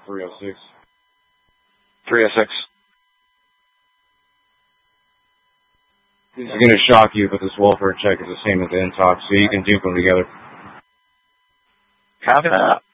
306. 306. This is going to shock you, but this welfare check is the same as the intox, so you can dupe them together. Copy that.